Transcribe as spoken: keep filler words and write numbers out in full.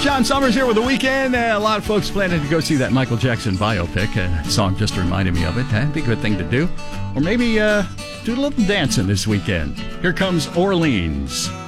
John Summers here with The Weeknd. Uh, a lot of folks planning to go see that Michael Jackson biopic. Uh, that song just reminded me of it. That'd be a good thing to do. Or maybe uh, do a little dancing this weekend. Here comes Orleans.